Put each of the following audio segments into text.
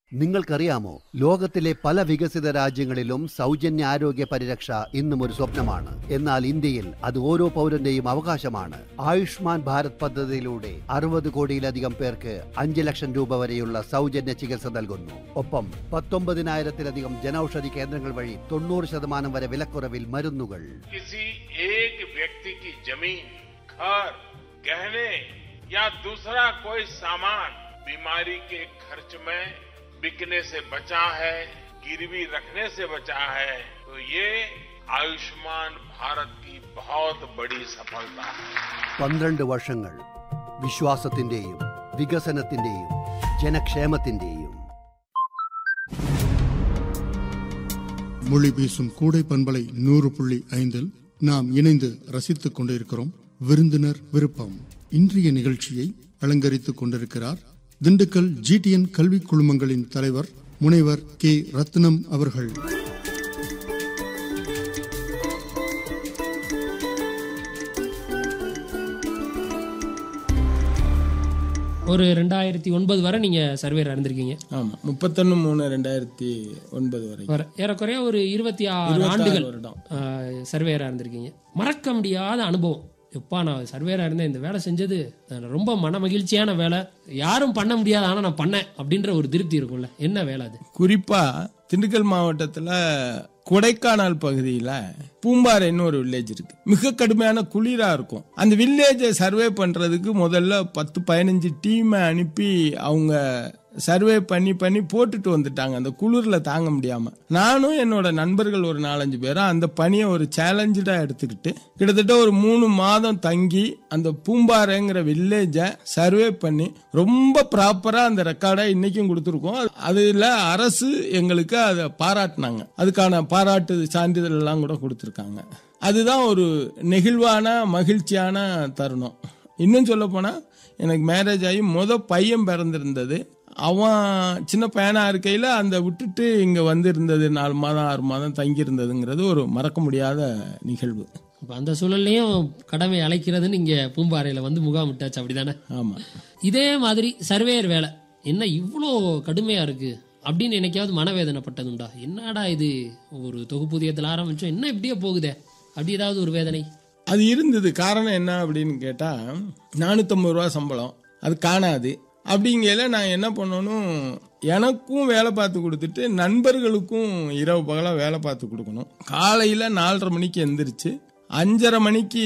നിങ്ങൾക്കറിയാമോ, ലോകത്തിലെ പല വികസിത രാജ്യങ്ങളിലും സൗജന്യ ആരോഗ്യ പരിരക്ഷ ഇന്നും ഒരു സ്വപ്നമാണ്. എന്നാൽ ഇന്ത്യയിൽ അത് ഓരോ പൗരന്റെയും അവകാശമാണ്. ആയുഷ്മാൻ ഭാരത് പദ്ധതിയിലൂടെ 60 കോടിയിലധികം പേർക്ക് 5 ലക്ഷം രൂപ വരെയുള്ള സൗജന്യ ചികിത്സ നൽകുന്നു. ഒപ്പം 19,000-ലധികം ജനൌഷധി കേന്ദ്രങ്ങൾ വഴി 90% വരെ വിലക്കുറവിൽ മരുന്നുകൾ. किसी एक व्यक्ति की जमीन, घर, गहने या दूसरा कोई सामान बीमारी के खर्च में बिकने से बचा है, गिरवी रखने से बचा है, तो ये आयुष्मान भारत की बहुत बड़ी सफलता है. 12 വർഷങ്ങൾ വിശ്വാസത്തിന്റെയും വികസനത്തിന്റെയും ജനക്ഷേമത്തിന്റെയും. மொழி பேசும் கூடை பண்பலை 100.5 நாம் இணைந்து ரசித்துக் கொண்டிருக்கிறோம். விருந்தினர் விருப்பம். இன்றைய நிகழ்ச்சியை அலங்கரித்துக் கொண்டிருக்கிறார் திண்டுக்கல் GTN கல்வி குழுமங்களின் தலைவர் முனைவர் கே. ரத்னம் அவர்கள். ஒரு 2009 வரை நீங்க சர்வேரா இருந்திருக்கீங்க. ஆமா, 31/3/2009 வரை ஏறக்குறைய ஒரு 26 ஆண்டுகள் சர்வேரா இருந்திருக்கீங்க. மறக்க முடியாத அனுபவம். எப்பா, நான் சர்வேரா இருந்தேன், இந்த வேலை செஞ்சது ரொம்ப மன மகிழ்ச்சியான வேலை, யாரும் பண்ண முடியாது, ஆனா நான் பண்ணேன் அப்படின்ற ஒரு திருப்தி இருக்கும்ல. என்ன வேலை அது? குறிப்பா திண்டுக்கல் மாவட்டத்துல கொடைக்கானல் பகுதியில பூம்பாறைன்னு ஒரு வில்லேஜ் இருக்கு. மிக கடுமையான குளிரா இருக்கும். அந்த வில்லேஜை சர்வே பண்றதுக்கு முதல்ல 10-15 டீமை அனுப்பி அவங்க சர்வே பண்ணி போட்டுட்டு வந்துட்டாங்க, அந்த குளிர்ல தாங்க முடியாம. நானும் என்னோட நண்பர்கள் ஒரு 4-5 பேரும் அந்த பணியை ஒரு சேலஞ்சா எடுத்துக்கிட்டு கிட்டத்தட்ட ஒரு 3 மாதம் தங்கி அந்த பூம்பாறைங்கிற வில்லேஜை சர்வே பண்ணி ரொம்ப ப்ராப்பரா அந்த ரெக்கார்டை இன்னைக்கும் கொடுத்துருக்கோம். அதுல அரசு எங்களுக்கு அதை பாராட்டினாங்க. அதுக்கான பாராட்டு சான்றிதழ் எல்லாம் கூட கொடுத்துருக்காங்க. அதுதான் ஒரு நெகிழ்வான மகிழ்ச்சியான தருணம். இன்னும் சொல்ல போனா, எனக்கு மேரேஜ் ஆகி பையன் பிறந்திருந்தது. அவன் சின்ன பையனா இருக்கையில அந்த விட்டுட்டு இங்க வந்து இருந்தது 4 மாதம் 6 மாதம் தங்கி இருந்ததுங்கிறது ஒரு மறக்க முடியாத நிகழ்வு. அந்த சூழல்லையும் கடமை அழைக்கிறதுன்னு இங்க பூம்பாறையில வந்து முகாமிட்டாச்சு, அப்படிதானே? ஆமா. இதே மாதிரி சர்வேயர் வேலை என்ன இவ்வளோ கடுமையா இருக்கு அப்படின்னு என்னைக்காவது மனவேதனைப்பட்டதுண்டா? என்னடா இது, ஒரு தொகுப்பூதியத்தில் ஆரம்பிச்சோம், என்ன இப்படியே போகுதே, அப்படி ஏதாவது ஒரு வேதனை? அது இருந்தது. காரணம் என்ன அப்படின்னு கேட்டா, 450 ரூபா சம்பளம் அது காணாது. அப்படிங்கல நான் என்ன பண்ணணும், எனக்கும் வேலை பார்த்து கொடுத்துட்டு நண்பர்களுக்கும் இரவு பகலா வேலை பார்த்து கொடுக்கணும். காலையில 4:30 மணிக்கு எந்திரிச்சு 5:30 மணிக்கு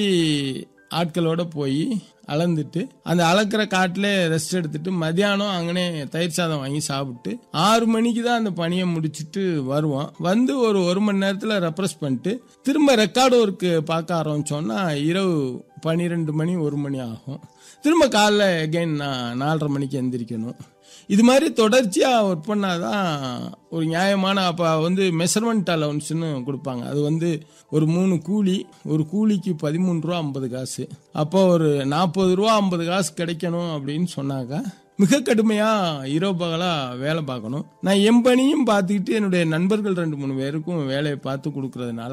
ஆட்களோட போய் அளந்துட்டு அந்த அளக்கிற காட்டிலே ரெஸ்ட் எடுத்துட்டு மத்தியானம் அங்கனே தயிர் சாதம் வாங்கி சாப்பிட்டு 6 மணிக்கு தான் அந்த பணியை முடிச்சுட்டு வருவோம். வந்து ஒரு 1 மணி நேரத்தில் ரெப்ரஸ் பண்ணிட்டு திரும்ப ரெக்கார்டு ஒர்க்கு பார்க்க ஆரம்பிச்சோன்னா இரவு 12 மணி 1 மணி ஆகும். திரும்ப காலைல அகைன் நான் 4:30 மணிக்கு எந்திரிக்கணும். இது மாதிரி தொடர்ச்சியா ஒர்க் பண்ணாதான் ஒரு நியாயமான. அப்ப வந்து மெஷர்மெண்ட் அலவன்ஸ்னு கொடுப்பாங்க. அது வந்து ஒரு 3 கூலி, ஒரு கூலிக்கு 13 ரூபா 50 காசு. அப்போ ஒரு 40 ரூபா 50 காசு கிடைக்கணும் அப்படின்னு சொன்னாக்கா மிக கடுமையா இரவு பகலா வேலை பார்க்கணும். நான் என் பணியும் பார்த்துக்கிட்டு என்னுடைய நண்பர்கள் 2-3 பேருக்கும் வேலையை பார்த்து கொடுக்கறதுனால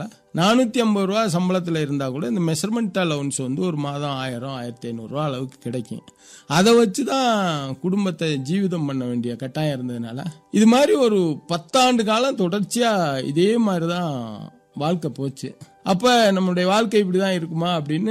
450 ரூபா சம்பளத்தில் இருந்தா கூட இந்த மெஷர்மெண்ட் அலவன்ஸ் வந்து ஒரு மாதம் 1000-1500 ரூபா அளவுக்கு கிடைக்கும். அதை வச்சுதான் குடும்பத்தை ஜீவிதம் பண்ண வேண்டிய கட்டாயம் இருந்ததுனால இது மாதிரி ஒரு 10 ஆண்டு காலம் தொடர்ச்சியா இதே மாதிரிதான் வாழ்க்கை போச்சு. அப்ப நம்மளுடைய வாழ்க்கை இப்படிதான் இருக்குமா அப்படின்னு